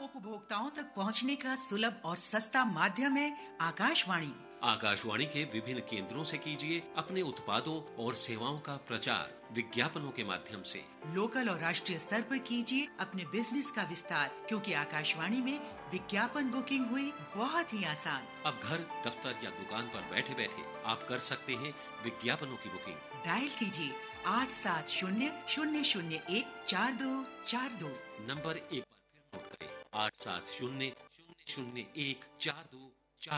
उपभोक्ताओं तक पहुंचने का सुलभ और सस्ता माध्यम है आकाशवाणी। आकाशवाणी के विभिन्न केंद्रों से कीजिए अपने उत्पादों और सेवाओं का प्रचार विज्ञापनों के माध्यम से। लोकल और राष्ट्रीय स्तर पर कीजिए अपने बिजनेस का विस्तार, क्योंकि आकाशवाणी में विज्ञापन बुकिंग हुई बहुत ही आसान। अब घर, दफ्तर या दुकान पर बैठे बैठे आप कर सकते हैं विज्ञापनों की बुकिंग। डायल कीजिए 8700014242। नंबर एक बार फिर नोट करें, 8700014242।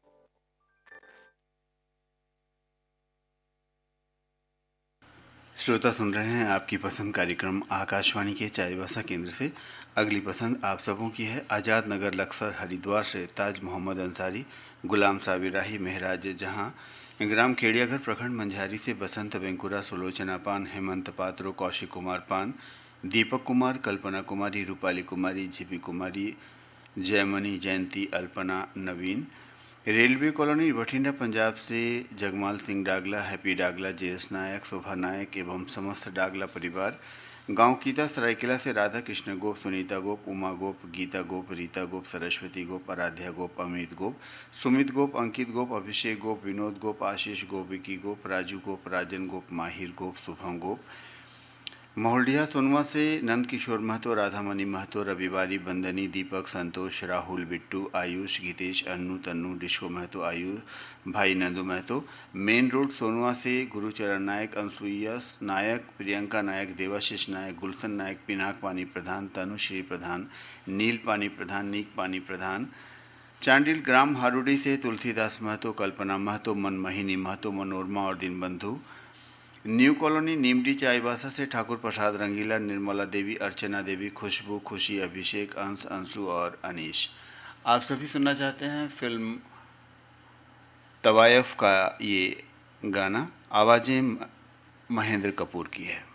श्रोता सुन रहे हैं आपकी पसंद कार्यक्रम आकाशवाणी के चाईबासा केंद्र से। अगली पसंद आप सबों की है। आज़ाद नगर लक्सर हरिद्वार से ताज मोहम्मद अंसारी, गुलाम साबिर राही महराज जहां, इंग्राम खेड़ियाघर प्रखंड मंझारी से बसंत वेंकुरा, सुलोचना पान, हेमंत पात्रो, कौशिक कुमार पान, दीपक कुमार, कल्पना कुमारी, रूपाली कुमारी, झिपी कुमारी, जयमनी, जयंती, अल्पना, नवीन। रेलवे कॉलोनी बठिंडा पंजाब से जगमाल सिंह डागला, हैप्पी डागला, जेएस नायक, शोभा नायक एवं समस्त डागला परिवार। गांव कीता सरायकिला से राधा कृष्ण गोप, सुनीता गोप, उमा गोप, गीता गोप, रीता गोप, सरस्वती गोप, आराध्या गोप, अमित गोप, सुमित गोप, अंकित गोप, अभिषेक गोप, विनोद गोप, आशीष गोप, विकी गोप, राजू गोप, राजन गोप, माहिर गोप, शुभम गोप। महोल्डिया सोनवा से नंद किशोर महतो, राधामणि महतो, रविवारी, बंदनी, दीपक, संतोष, राहुल, बिट्टू, आयुष, गीतेश, अन्नू, तन्नू, डिस्को महतो, आयुष, भाई नंदू महतो। मेन रोड सोनवा से गुरुचरण नायक, अनसुईया नायक, प्रियंका नायक, देवाशीष नायक, गुलशन नायक, पिनाक पानी प्रधान, तनुश्री प्रधान, नील पानी प्रधान, नीक पानी प्रधान। चांडिल ग्राम हारुडी से तुलसीदास महतो, कल्पना महतो, मनमोहिनी महतो, मनोरमा और दीनबंधु। न्यू कॉलोनी नीमडी चाईबासा से ठाकुर प्रसाद रंगीला, निर्मला देवी, अर्चना देवी, खुशबू, खुशी, अभिषेक, अंश, अंशु और अनीश। आप सभी सुनना चाहते हैं फिल्म तवायफ का ये गाना। आवाज़ें महेंद्र कपूर की है।